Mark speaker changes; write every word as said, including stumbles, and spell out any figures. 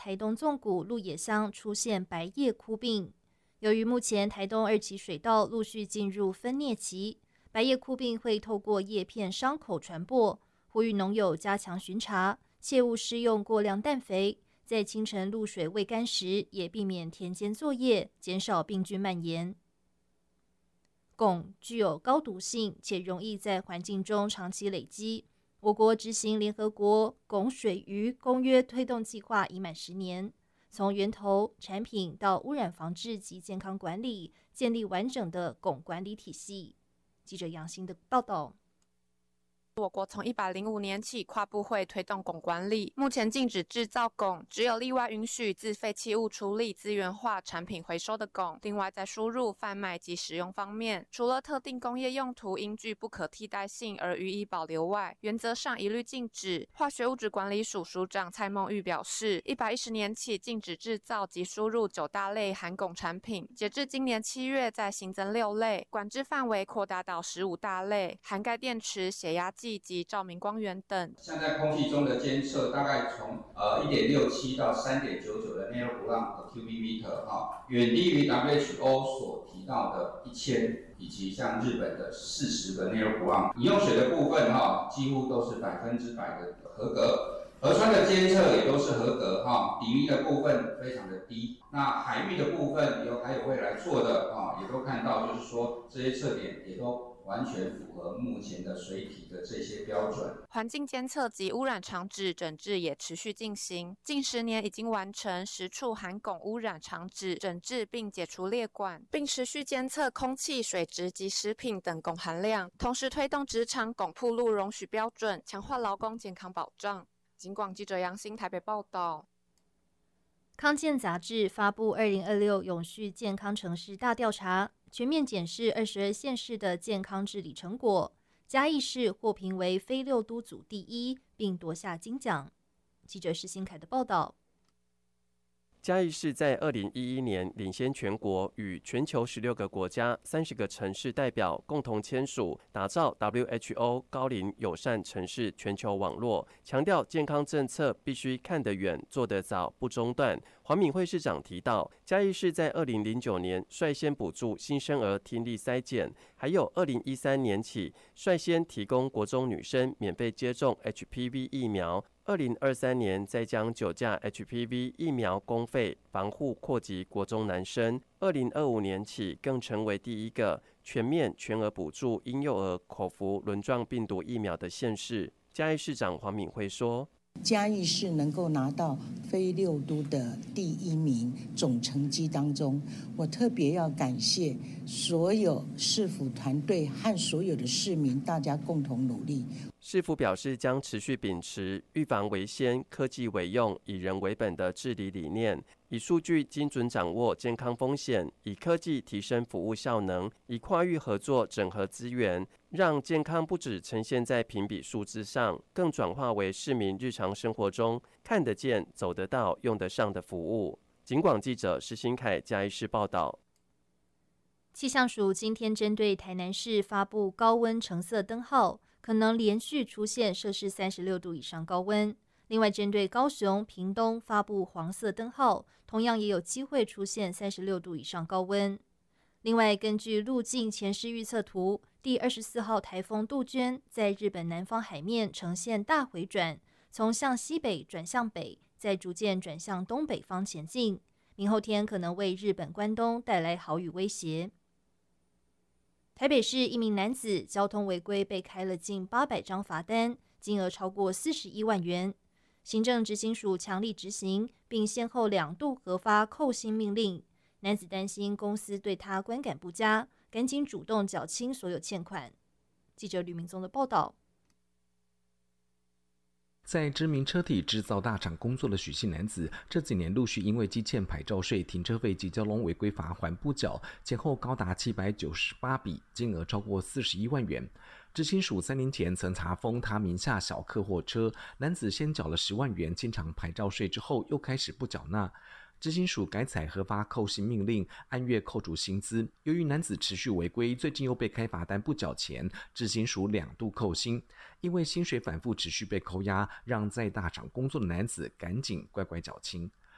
Speaker 1: 台东纵谷鹿野乡出现白叶枯病。由于目前台东二期水稻陆续进入分蘖期，白叶枯病会透过叶片伤口传播，呼吁农友加强巡查，切勿施用过量氮肥，在清晨露水未干时也避免田间作业，减少病菌蔓延。汞具有高毒性且容易在环境中长期累积。我国执行联合国汞水域公约推动计划已满十年，从源头、产品到污染防治及健康管理，建立完整的汞管理体系。记者杨欣的报道。
Speaker 2: 我国从一百零五年起跨部会推动汞管理，目前禁止制造汞，只有例外允许自废弃物处理资源化产品回收的汞。另外，在输入、贩卖及使用方面，除了特定工业用途应具不可替代性而予以保留外，原则上一律禁止。化学物质管理署署长蔡梦玉表示，一百一十年起禁止制造及输入九大类含汞产品，截至今年七月再新增六类，管制范围扩大到十五大类，涵盖电池、血压计及照明光源等。
Speaker 3: 像在空气中的监测，大概从呃一点六七到三点九九的 nanogram per cubic meter 哈，远低于 W H O 所提到的一千，以及像日本的四十个 nanogram。饮用水的部分哈，几乎都是百分之百的合格。河川的监测也都是合格哈，底蕴的部分非常的低。那海域的部分有还有未来做的哈，也都看到，就是说这些测点也都完全符合目前的水体的这些标准。
Speaker 2: 环境监测及污染场址整治也持续进行，近十年已经完成十处含汞污染场址整治并解除列管，并持续监测空气、水质及食品等汞含量，同时推动职场汞暴露容许标准，强化劳工健康保障。警广记者杨欣台北报道。
Speaker 1: 康健杂志发布二零二六永续健康城市大调查，全面检视二十二县市的健康治理成果，嘉义市获评为非六都组第一，并夺下金奖。记者施新凯的报道。
Speaker 4: 嘉义市在二零一一年领先全国，与全球十六个国家、三十个城市代表共同签署，打造 W H O 高龄友善城市全球网络，强调健康政策必须看得远、做得早、不中断。黄敏惠市长提到，嘉义市在二零零九年率先补助新生儿听力筛检，还有二零一三年起率先提供国中女生免费接种 H P V 疫苗。二零二三年再将九价 H P V 疫苗公费防护扩及国中男生，二零二五年起更成为第一个全面全额补助婴幼儿口服轮状病毒疫苗的县市。嘉义市长黄敏惠说，
Speaker 5: 嘉义市能够拿到非六都的第一名总成绩当中，我特别要感谢所有市府团队和所有的市民，大家共同努力。
Speaker 4: 市府表示，将持续秉持预防为先、科技为用、以人为本的治理理念，以数据精准掌握健康风险，以科技提升服务效能，以跨域合作整合资源，让健康不只呈现在评比数字上，更转化为市民日常生活中看得见、走得到、用得上的服务。警广记者施新凯嘉义市报道。
Speaker 1: 气象署今天针对台南市发布高温橙色灯号，可能连续出现摄氏三十六度以上高温。另外，针对高雄、屏东发布黄色灯号，同样也有机会出现三十六度以上高温。另外，根据路径前视预测图，第二十四号台风杜鹃在日本南方海面呈现大回转，从向西北转向北，再逐渐转向东北方前进。明后天可能为日本关东带来豪雨威胁。台北市一名男子交通违规被开了近八百张罚单，金额超过四十一万元。行政执行署强力执行，并先后两度核发扣薪命令。男子担心公司对他观感不佳，赶紧主动缴清所有欠款。记者吕明宗的报道。
Speaker 6: 在知名车体制造大厂工作的许姓男子，这几年陆续因为积欠牌照税、停车费及交通违规罚锾不缴，前后高达七百九十八笔，金额超过四十一万元。执行署三年前曾查封他名下小客货车，男子先缴了十万元清偿牌照税之后，又开始不缴纳。执行署改采核发扣薪命令，按月扣除薪资。由于男子持续违规，最近又被开罚单不缴钱，执行署两度扣薪。因为薪水反复持续被扣押，让在大厂工作的男子赶紧乖乖缴清。